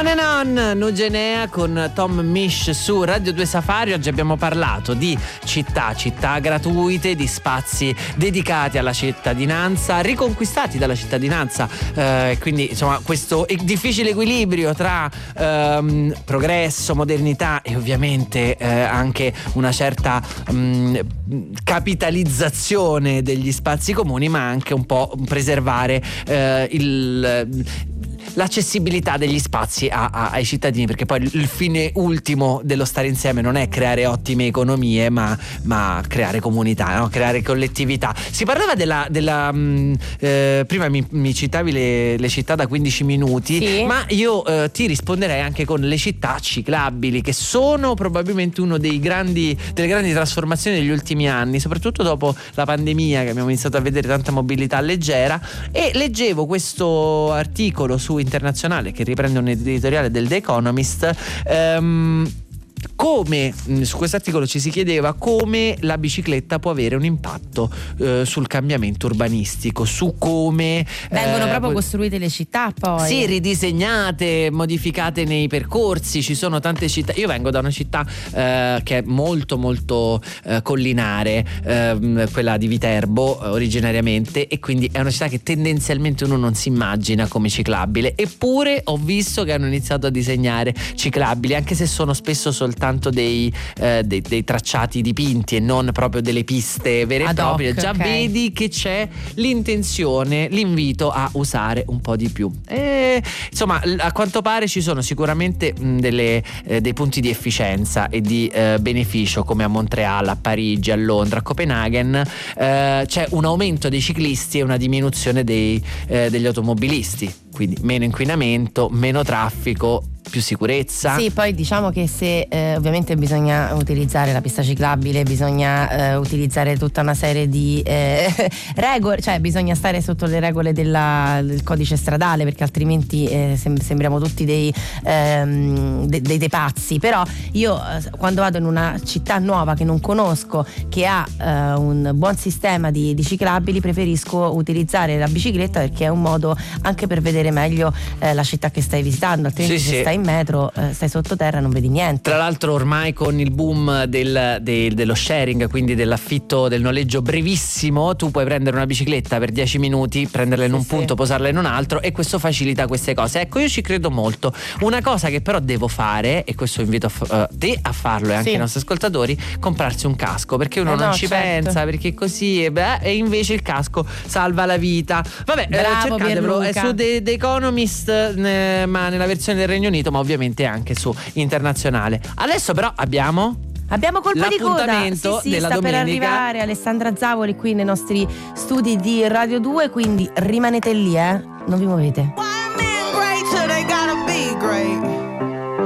On and On, Nugenea con Tom Misch su Radio 2 Safari. Oggi abbiamo parlato di città gratuite, di spazi dedicati alla cittadinanza, riconquistati dalla cittadinanza, quindi insomma questo difficile equilibrio tra progresso, modernità e ovviamente anche una certa capitalizzazione degli spazi comuni, ma anche un po' preservare l'accessibilità degli spazi ai cittadini, perché poi il fine ultimo dello stare insieme non è creare ottime economie, ma creare comunità, no? Creare collettività. Si parlava della prima mi citavi le città da 15 minuti, sì. Ma io ti risponderei anche con le città ciclabili, che sono probabilmente uno delle grandi trasformazioni degli ultimi anni, soprattutto dopo la pandemia, che abbiamo iniziato a vedere tanta mobilità leggera. E leggevo questo articolo su Internazionale, che riprende un editoriale del The Economist, come su questo articolo ci si chiedeva come la bicicletta può avere un impatto sul cambiamento urbanistico, su come vengono proprio costruite le città, poi sì, ridisegnate, modificate nei percorsi. Ci sono tante città. Io vengo da una città che è molto molto collinare, quella di Viterbo originariamente, e quindi è una città che tendenzialmente uno non si immagina come ciclabile, eppure ho visto che hanno iniziato a disegnare ciclabili, anche se sono spesso soltanto dei tracciati dipinti e non proprio delle piste vere e proprie. Già okay. Vedi che c'è l'intenzione, l'invito a usare un po' di più. Insomma, a quanto pare ci sono sicuramente dei punti di efficienza e di beneficio, come a Montreal, a Parigi, a Londra, a Copenaghen. C'è un aumento dei ciclisti e una diminuzione degli automobilisti, quindi meno inquinamento, meno traffico, più sicurezza. Sì, poi diciamo che se ovviamente bisogna utilizzare la pista ciclabile, bisogna utilizzare tutta una serie di regole, cioè bisogna stare sotto le regole del codice stradale, perché altrimenti sembriamo tutti dei pazzi. Però io quando vado in una città nuova che non conosco, che ha un buon sistema di ciclabili, preferisco utilizzare la bicicletta, perché è un modo anche per vedere meglio la città che stai visitando, altrimenti se stai in metro, stai sottoterra, non vedi niente. Tra l'altro ormai con il boom dello sharing, quindi dell'affitto, del noleggio brevissimo, tu puoi prendere una bicicletta per 10 minuti, prenderla in un punto, posarla in un altro, e questo facilita queste cose. Ecco, io ci credo molto. Una cosa che però devo fare, e questo invito te a farlo e anche i nostri ascoltatori, comprarsi un casco, perché uno non ci pensa, perché così e invece il casco salva la vita. Vabbè, cercatevelo, è su The Economist, ma nella versione del Regno Unito, ma ovviamente anche su Internazionale. Adesso però abbiamo colpo di coda della sta domenica. Per arrivare Alessandra Zavoli qui nei nostri studi di Radio 2, quindi rimanete lì, non vi muovete.